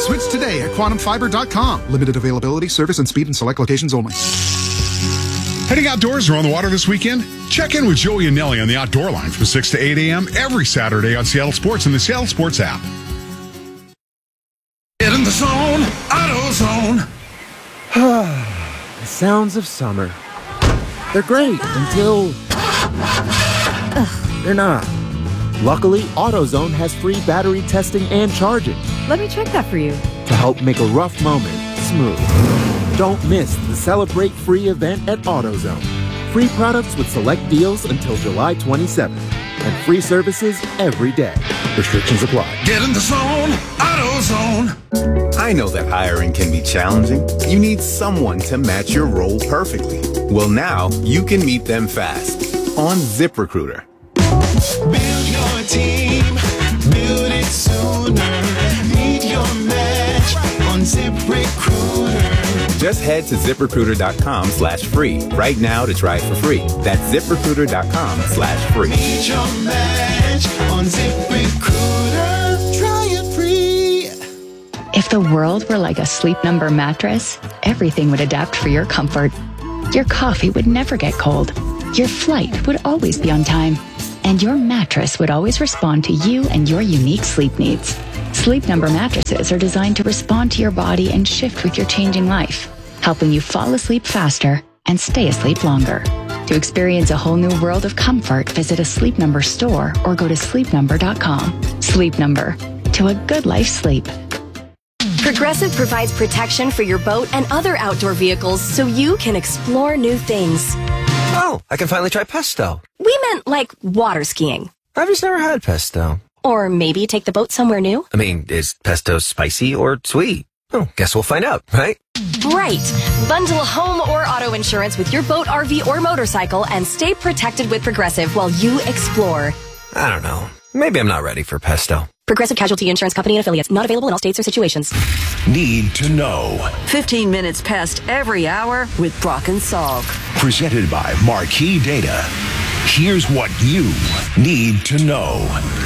Switch today at quantumfiber.com. Limited availability, service, and speed in select locations only. Heading outdoors or on the water this weekend? Check in with Joey and Nelly on the Outdoor Line from 6 to 8 a.m. every Saturday on Seattle Sports and the Seattle Sports app. Get in the zone, AutoZone. The sounds of summer. They're great until they're not. Luckily, AutoZone has free battery testing and charging Let me check that for you. to help make a rough moment smooth. Don't miss the Celebrate Free event at AutoZone. Free products with select deals until July 27th. And free services every day. Restrictions apply. Get in the zone, AutoZone. I know that hiring can be challenging. You need someone to match your role perfectly. Well, now you can meet them fast on ZipRecruiter. Build your team, build it sooner. Meet your match on ZipRecruiter. Just head to ZipRecruiter.com/free right now to try it for free. That's ZipRecruiter.com/free. Meet your match on ZipRecruiter. Try it free. If the world were like a Sleep Number mattress, everything would adapt for your comfort. Your coffee would never get cold. Your flight would always be on time. And your mattress would always respond to you and your unique sleep needs. Sleep Number mattresses are designed to respond to your body and shift with your changing life, helping you fall asleep faster and stay asleep longer. To experience a whole new world of comfort, visit a Sleep Number store or go to sleepnumber.com. Sleep Number. To a good life sleep. Progressive provides protection for your boat and other outdoor vehicles so you can explore new things. Oh, I can finally try pesto. We meant like water skiing. I've just never had pesto. Or maybe take the boat somewhere new. I mean, is pesto spicy or sweet? Oh, guess we'll find out, right? Right. Bundle home or auto insurance with your boat, RV, or motorcycle and stay protected with Progressive while you explore. I don't know. Maybe I'm not ready for pesto. Progressive Casualty Insurance Company and affiliates. Not available in all states or situations. Need to know. 15 minutes past every hour with Brock and Salk. Presented by Marquee Data. Here's what you need to know.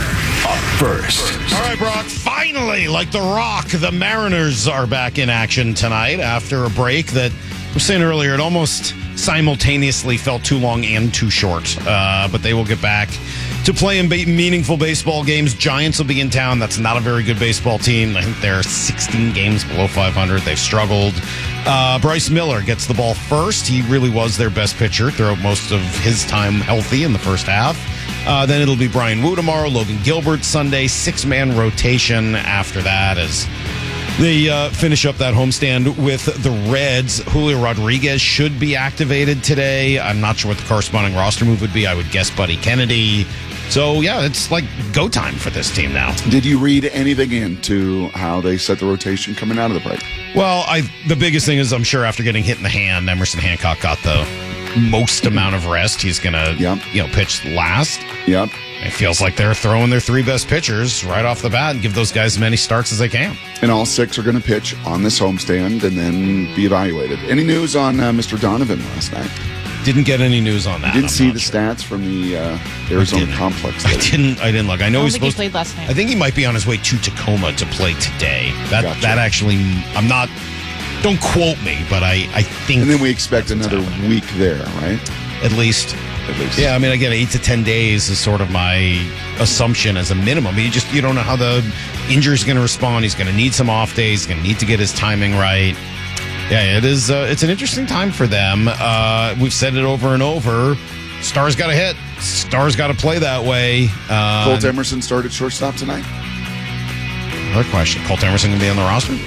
Up first. All right, Brock. Finally, like The Rock, the Mariners are back in action tonight after a break that I was saying earlier, it almost simultaneously felt too long and too short. But they will get back to play in meaningful baseball games. Giants will be in town. That's not a very good baseball team. I think they're 16 games below 500. They've struggled. Bryce Miller gets the ball first. He really was their best pitcher throughout most of his time healthy in the first half. Then it'll be Brian Wu tomorrow, Logan Gilbert Sunday, 6-man rotation after that as they finish up that homestand with the Reds. Julio Rodriguez should be activated today. I'm not sure what the corresponding roster move would be. I would guess Buddy Kennedy. So, yeah, it's like go time for this team now. Did you read anything into how they set the rotation coming out of the break? Well, the biggest thing is I'm sure after getting hit in the hand, Emerson Hancock got the most amount of rest. He's going to pitch last. Yep. It feels like they're throwing their 3 best pitchers right off the bat and give those guys as many starts as they can. And all 6 are going to pitch on this homestand and then be evaluated. Any news on Mr. Donovan last night? Didn't get any news on that. You didn't see the stats from the Arizona complex. I didn't look. I know he played last night. I think he might be on his way to Tacoma to play today. That actually, I'm not. Don't quote me, but I think. And then we expect another week there, right? At least. Yeah, I mean, again, 8 to 10 days is sort of my assumption as a minimum. You don't know how the injury is going to respond. He's going to need some off days. He's going to need to get his timing right. Yeah, it is. It's an interesting time for them. We've said it over and over. Stars got to hit. Stars got to play that way. Colt Emerson started shortstop tonight. Another question. Colt Emerson going to be on the roster?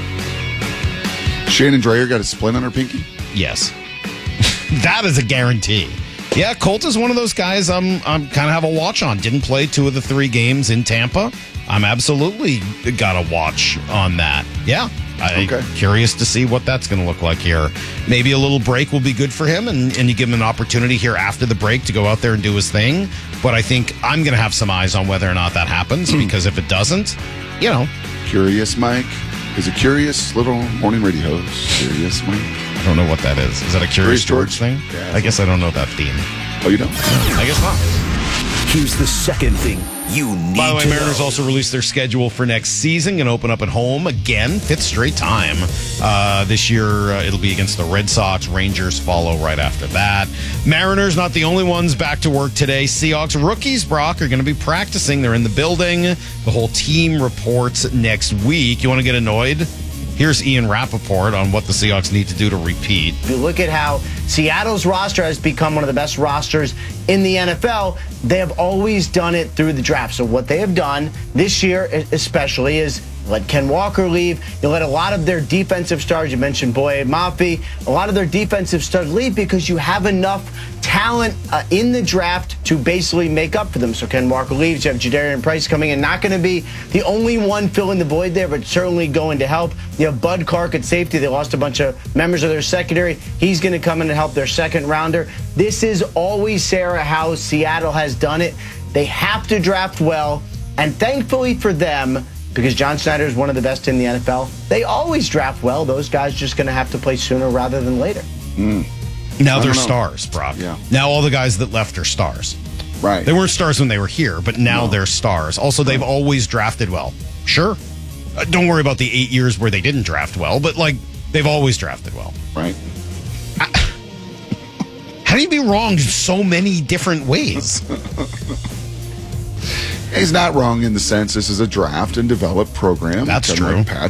Shannon Drayer got a splint on her pinky? Yes. That is a guarantee. Yeah, Colt is one of those guys I'm kind of have a watch on. Didn't play 2 of the 3 games in Tampa. I'm absolutely got a watch on that. Yeah. I'm curious to see what that's going to look like here. Maybe a little break will be good for him, and you give him an opportunity here after the break to go out there and do his thing. But I think I'm going to have some eyes on whether or not that happens, because if it doesn't, Curious Mike is a curious little morning radio host. Curious Mike. I don't know what that is. Is that a Curious George thing? Yeah, I guess I don't know that theme. Oh, you don't? No, I guess not. Here's the second thing you need By the way, to Mariners know. also released their schedule for next season. Going to open up at home again, 5th straight time. This year, it'll be against the Red Sox. Rangers follow right after that. Mariners, not the only ones back to work today. Seahawks rookies, Brock, are going to be practicing. They're in the building. The whole team reports next week. You want to get annoyed? Here's Ian Rappaport on what the Seahawks need to do to repeat. If you look at how Seattle's roster has become one of the best rosters in the NFL, they have always done it through the draft. So what they have done this year especially is let Ken Walker leave. You let a lot of their defensive stars, you mentioned Boye Mafe, a lot of their defensive stars leave because you have enough talent in the draft to basically make up for them. So Ken Walker leaves. You have Jadarian Price coming in. Not going to be the only one filling the void there, but certainly going to help. You have Bud Clark at safety. They lost a bunch of members of their secondary. He's going to come in and help their second rounder. This is always, Sarah, how Seattle has done it. They have to draft well, and thankfully for them, because John Schneider is one of the best in the NFL, they always draft well. Those guys just going to have to play sooner rather than later. Now they're stars, Brock. Yeah. Now all the guys that left are stars. Right. They weren't stars when they were here, but now they're stars. Also, they've always drafted well. Sure. Don't worry about the 8 years where they didn't draft well, but, they've always drafted well. Right. How do you be wrong in so many different ways? He's not wrong in the sense this is a draft and develop program. That's Kind of true. like Pat